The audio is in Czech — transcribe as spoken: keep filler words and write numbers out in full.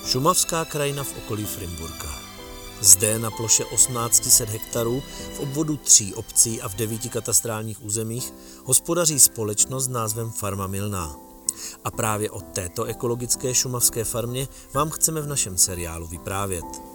Šumavská krajina v okolí Frimburka. Zde na ploše osmnáct set hektarů v obvodu tří obcí a v devíti katastrálních územích hospodaří společnost s názvem Farma Milná. A právě o této ekologické šumavské farmě vám chceme v našem seriálu vyprávět.